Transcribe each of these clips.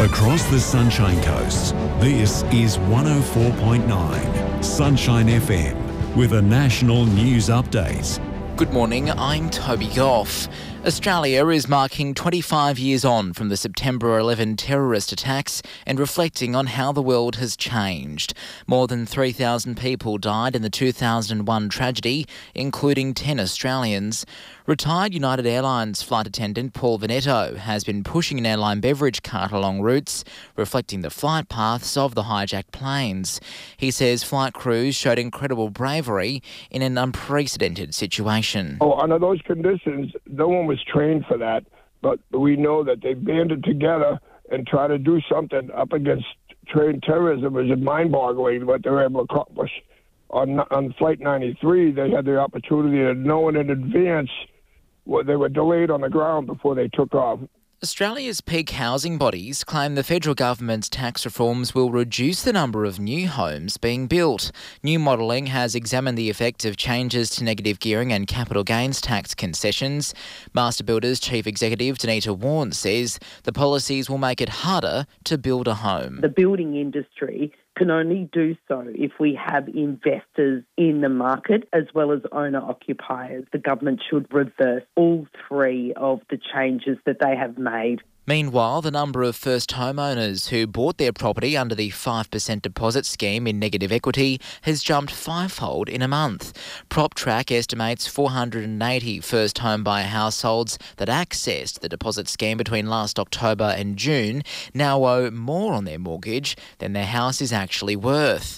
Across the Sunshine Coast, this is 104.9 Sunshine FM with a national news update. Good morning, I'm Toby Goff. Australia is marking 25 years on from the September 11 terrorist attacks and reflecting on how the world has changed. More than 3,000 people died in the 2001 tragedy, including 10 Australians. Retired United Airlines flight attendant Paul Veneto has been pushing an airline beverage cart along routes, reflecting the flight paths of the hijacked planes. He says flight crews showed incredible bravery in an unprecedented situation. Under those conditions, no one was trained for that, but we know that they banded together and tried to do something up against train terrorism. It was mind-boggling what they were able to accomplish. On Flight 93, they had the opportunity of knowing in advance they were delayed on the ground before they took off. Australia's peak housing bodies claim the federal government's tax reforms will reduce the number of new homes being built. New modelling has examined the effect of changes to negative gearing and capital gains tax concessions. Master Builders Chief Executive Danita Warren says the policies will make it harder to build a home. The building industry can only do so if we have investors in the market as well as owner-occupiers. The government should reverse all three of the changes that they have made. Meanwhile, the number of first homeowners who bought their property under the 5% deposit scheme in negative equity has jumped fivefold in a month. PropTrack estimates 480 first home buyer households that accessed the deposit scheme between last October and June now owe more on their mortgage than their house is actually worth.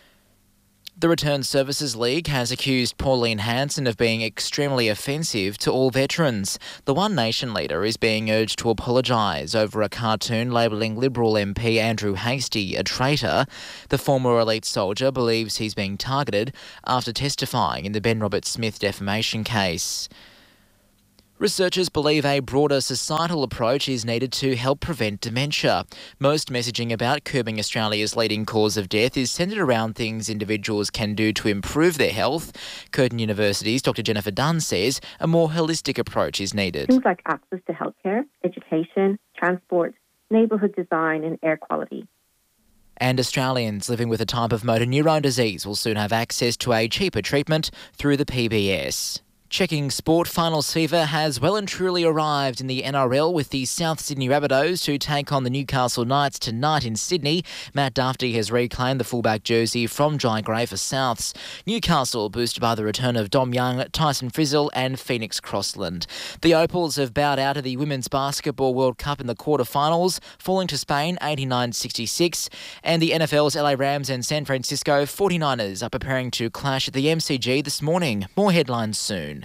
The Return Services League has accused Pauline Hanson of being extremely offensive to all veterans. The One Nation leader is being urged to apologise over a cartoon labelling Liberal MP Andrew Hastie a traitor. The former elite soldier believes he's being targeted after testifying in the Ben Roberts-Smith defamation case. Researchers believe a broader societal approach is needed to help prevent dementia. Most messaging about curbing Australia's leading cause of death is centred around things individuals can do to improve their health. Curtin University's Dr Jennifer Dunn says a more holistic approach is needed. Things like access to healthcare, education, transport, neighbourhood design and air quality. And Australians living with a type of motor neurone disease will soon have access to a cheaper treatment through the PBS. Checking sport, finals fever has well and truly arrived in the NRL with the South Sydney Rabbitohs who take on the Newcastle Knights tonight in Sydney. Matt Duffy has reclaimed the fullback jersey from Jai Gray for Souths. Newcastle boosted by the return of Dom Young, Tyson Frizzell and Phoenix Crossland. The Opals have bowed out of the Women's Basketball World Cup in the quarterfinals, falling to Spain 89-66. And the NFL's LA Rams and San Francisco 49ers are preparing to clash at the MCG this morning. More headlines soon.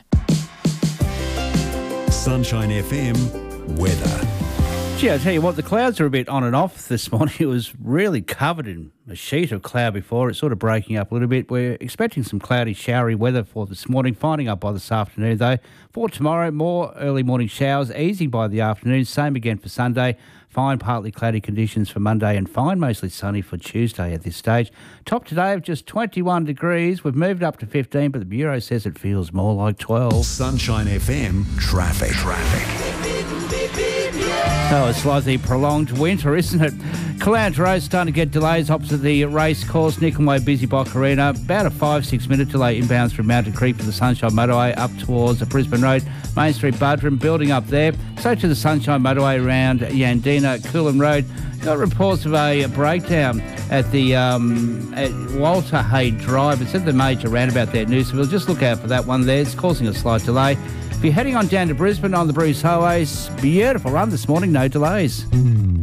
Sunshine FM weather. Gee, I tell you what, the clouds are a bit on and off this morning. It was really covered in a sheet of cloud before. It's sort of breaking up a little bit. We're expecting some cloudy, showery weather for this morning, finding up by this afternoon though. For tomorrow, more early morning showers, easing by the afternoon. Same again for Sunday. Fine, partly cloudy conditions for Monday and fine, mostly sunny for Tuesday at this stage. Top today of just 21 degrees. We've moved up to 15, but the Bureau says it feels more like 12. Sunshine FM traffic. Oh, it's like the prolonged winter, isn't it? Caloundra Road starting to get delays opposite the race course, Nicholmway Busy Bock Arena. About a 5-6 minute delay inbounds from Mountain Creek for the Sunshine Motorway up towards Brisbane Road. Main Street Buderim building up there. So to the Sunshine Motorway around Yandina, Coolum Road. Got reports of a breakdown at the at Walter Hay Drive. It's at the major roundabout there at Newsville. Just look out for that one there. It's causing a slight delay. If you're heading on down to Brisbane on the Bruce Highways, beautiful run this morning, no delays.